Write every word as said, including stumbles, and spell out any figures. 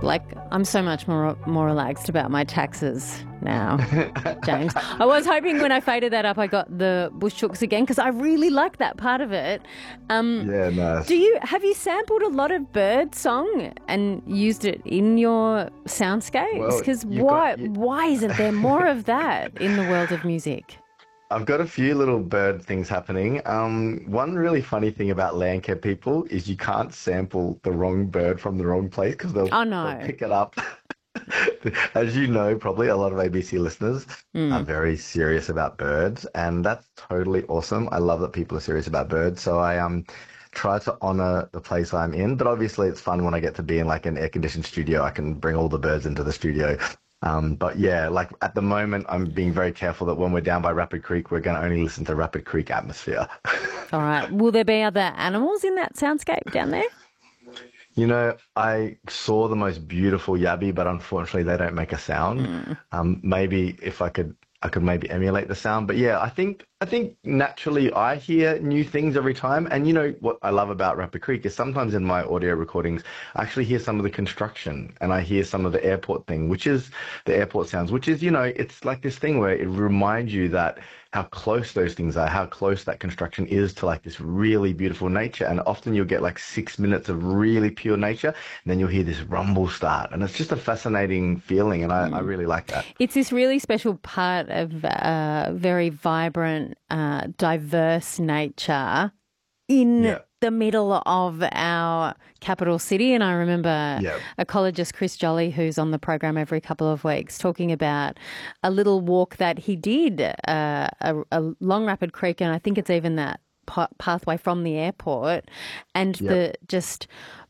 Like, I'm so much more more relaxed about my taxes now, James. I was hoping when I faded that up I got the bush chooks again because I really like that part of it. Um, Yeah, nice. do you have you sampled a lot of bird song and used it in your soundscapes? Well, Because you've why got. You, why isn't there more of that in the world of music? I've got a few little bird things happening. Um, one really funny thing about Landcare people is you can't sample the wrong bird from the wrong place because they'll Oh they'll no. pick it up. As you know, probably a lot of A B C listeners are Mm. very serious about birds, and that's totally awesome. I love that people are serious about birds. So I um try to honor the place I'm in, but obviously it's fun when I get to be in like an air-conditioned studio. I can bring all the birds into the studio. Um, but yeah, like at the moment, I'm being very careful that when we're down by Rapid Creek, we're going to only listen to Rapid Creek atmosphere. All right. Will there be other animals in that soundscape down there? You know, I saw the most beautiful yabby, but unfortunately they don't make a sound. Mm. Um, maybe if I could, I could maybe emulate the sound. But yeah, I think I think naturally I hear new things every time. And you know what I love about Rapid Creek is sometimes in my audio recordings, I actually hear some of the construction and I hear some of the airport thing, which is the airport sounds, which is, you know, it's like this thing where it reminds you that how close those things are, how close that construction is to like this really beautiful nature. And often you'll get like six minutes of really pure nature, and then you'll hear this rumble start. And it's just a fascinating feeling. And I, I really like that. It's this really special part of uh, very vibrant, uh, diverse nature in Yeah. the middle of our capital city. And I remember Yeah. ecologist Chris Jolly, who's on the program every couple of weeks, talking about a little walk that he did uh, a, a long Rapid Creek, and I think it's even that pa- pathway from the airport, and Yeah. the just